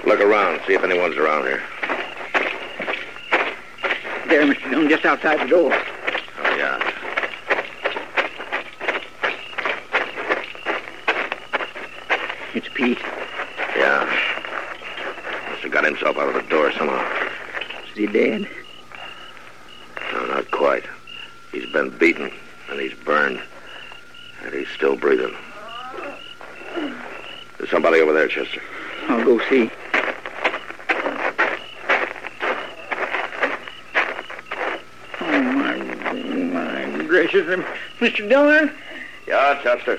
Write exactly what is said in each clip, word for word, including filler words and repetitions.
Look around, see if anyone's around here. There, Mister Dillon, just outside the door. Oh, yeah. It's Pete. Yeah. Must have got himself out of the door somehow. Is he dead? No, not quite. He's been beaten, and he's burned. And he's still breathing. There's somebody over there, Chester. I'll go see. Oh, my, my gracious. Mister Dillon? Yeah, Chester.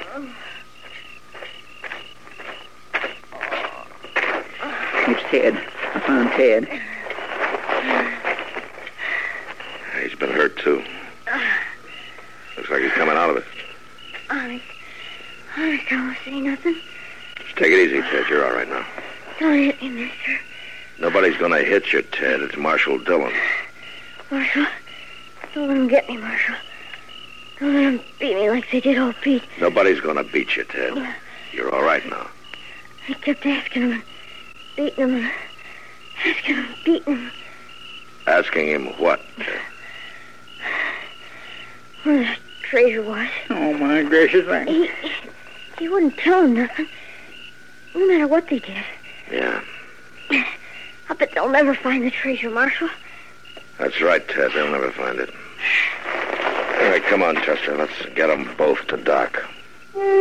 It's Ted. I found Ted. He's been hurt, too. Looks like he's coming out of it. Honest. Honest, I won't say nothing. Just take it easy, Ted. You're all right now. Don't hit me, mister. Nobody's going to hit you, Ted. It's Marshal Dillon. Marshal, don't let him get me, Marshal. Don't let him beat me like they did old Pete. Nobody's going to beat you, Ted. You're all right now. I kept asking him and beating him and asking him, beating him. Asking him what, Ted? Where that treasure was. Oh, my gracious. I... He, he wouldn't tell him nothing. No matter what they did. Yeah. I bet they'll never find the treasure, Marshal. That's right, Ted. They'll never find it. All right, come on, Chester. Let's get them both to Doc.